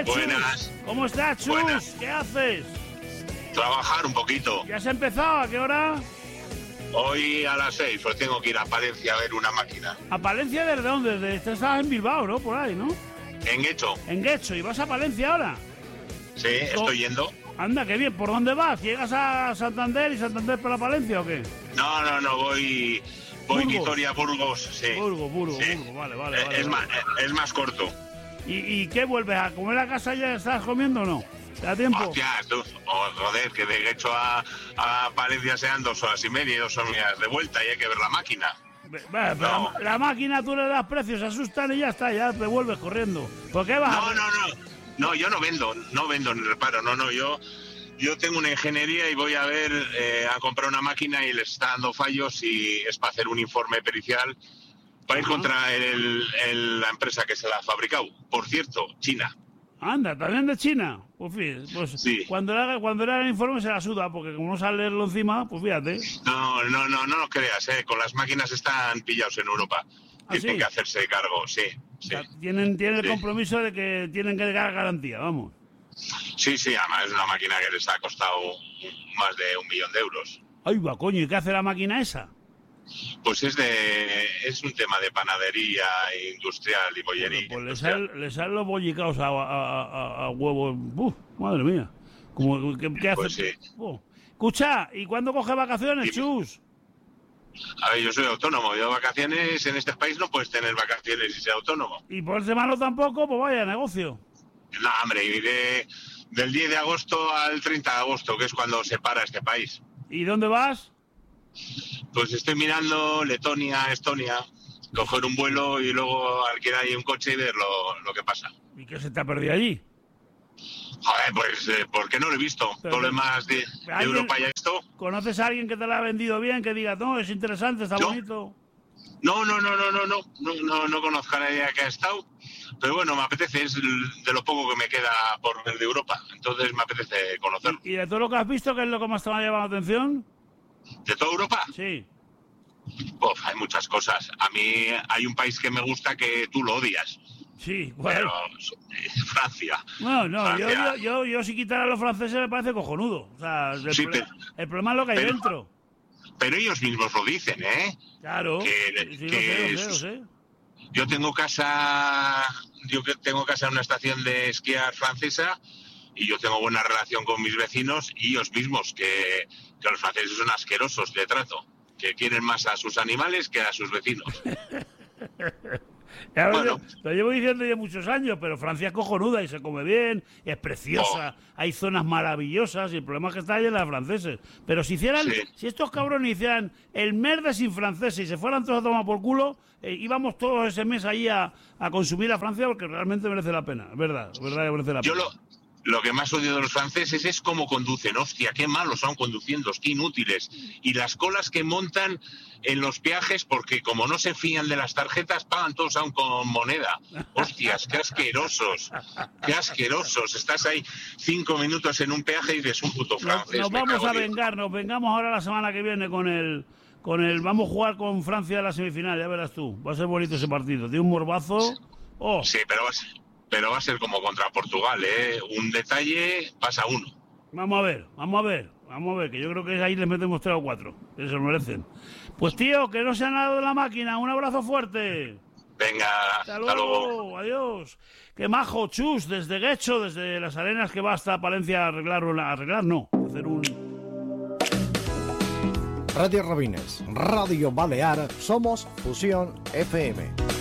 Chus? Buenas. ¿Cómo estás, Chus? Buenas. ¿Qué haces? Trabajar un poquito. ¿Ya has empezado? ¿A qué hora? Hoy a las 6, pues tengo que ir a Palencia a ver una máquina. ¿A Palencia desde dónde? Estás en Bilbao, ¿no? Por ahí, ¿no? En Guecho. En Guecho. ¿Y vas a Palencia ahora? Sí, estoy yendo. Anda, qué bien. ¿Por dónde vas? ¿Llegas a Santander y Santander para Palencia o qué? No, voy Burgos. Vitoria, Burgos, sí. Burgos, Sí. Vale. Es más corto. ¿Y qué vuelves? ¿A comer a casa ya estás comiendo o no? ¿Te da tiempo? Hostias, tú. Joder, que de Guecho a Palencia sean 2 horas y media y 2 horas de vuelta y hay que ver la máquina. Pero No. la máquina tú le das precios, se asustan y ya está, ya te vuelves corriendo. ¿Por qué vas a...? No, yo no vendo ni reparo, yo tengo una ingeniería y voy a ver, a comprar una máquina y les está dando fallos y es para hacer un informe pericial para ir contra la empresa que se la ha fabricado. Por cierto, China. Anda, también de China. Pues fíjate, pues Sí. cuando le haga el informe se la suda, porque como no sabe leerlo encima, pues fíjate. No lo creas, con las máquinas están pillados en Europa. ¿Ah, Tienen sí? que hacerse cargo, sí. O sea, tienen el Sí. compromiso de que tienen que dar garantía, vamos. Sí, además es una máquina que les ha costado más de 1 millón de euros. Ay, va, coño, ¿y qué hace la máquina esa? Pues es un tema de panadería industrial y bollería. Pues industrial. le salen los bollicaos a huevos. Madre mía. ¿Qué hace? Pues sí. Escucha, ¿y cuándo coge vacaciones, Dime. Chus? A ver, yo soy autónomo. Yo vacaciones en este país no puedes tener vacaciones y ser autónomo. ¿Y por ese malo tampoco? Pues vaya, negocio. No, hombre, iré del 10 de agosto al 30 de agosto, que es cuando se para este país. ¿Y dónde vas? Pues estoy mirando Letonia, Estonia, coger un vuelo y luego alquilar ahí un coche y ver lo que pasa. ¿Y qué se te ha perdido allí? Joder, pues, ¿por qué no lo he visto? Pero- Problemas de ¿alguien- Europa y esto. ¿Conoces a alguien que te la ha vendido bien, que diga, no, es interesante, está No. bonito? No conozco a nadie que ha estado, pero bueno, me apetece, es de lo poco que me queda por ver de Europa, entonces me apetece conocerlo. ¿Y de todo lo que has visto, qué es lo que más te ha llamado la atención? ¿De toda Europa? Sí. Uf, hay muchas cosas. A mí hay un país que me gusta que tú lo odias, Sí, ¿cuál? pero Francia. No, Francia. yo si quitara a los franceses me parece cojonudo. O sea, Sí, el problema es lo que hay pero- dentro. Pero ellos mismos lo dicen, ¿eh? Claro. que- Sí, que lo sé. Yo tengo casa en una estación de esquiar francesa y yo tengo buena relación con mis vecinos y ellos mismos, que los franceses son asquerosos de trato, que quieren más a sus animales que a sus vecinos. Ya Bueno. lo llevo diciendo ya muchos años, pero Francia es cojonuda y se come bien, es preciosa, hay zonas maravillosas y el problema es que está llena de franceses. Pero si Sí. estos cabrones hicieran el mes de sin franceses y se fueran todos a tomar por culo, íbamos todos ese mes ahí a consumir a Francia porque realmente merece la pena, es verdad que merece la Yo pena. lo que más odio de los franceses es cómo conducen. Hostia, qué malos son conduciendo, qué inútiles. Y las colas que montan en los peajes, porque como no se fían de las tarjetas, pagan todos aún con moneda. Hostias, qué asquerosos. Qué asquerosos. Estás ahí 5 minutos en un peaje y dices un puto francés. Nos me vamos cago a en Dios. vengar, nos vengamos ahora la semana que viene con el vamos a jugar con Francia en la semifinal, ya verás tú. Va a ser bonito ese partido. Tiene un morbazo. Oh. Sí, pero va a ser como contra Portugal, ¿eh? Un detalle pasa uno. Vamos a ver, que yo creo que ahí les metemos 3 o 4, que se lo merecen. Pues tío, que no se han dado de la máquina, un abrazo fuerte. Venga, Hasta luego, adiós. Qué majo, Chus, desde Guecho, desde Las Arenas, que va hasta Palencia a arreglar no, hacer un... Radio Robines, Radio Balear, somos Fusión FM.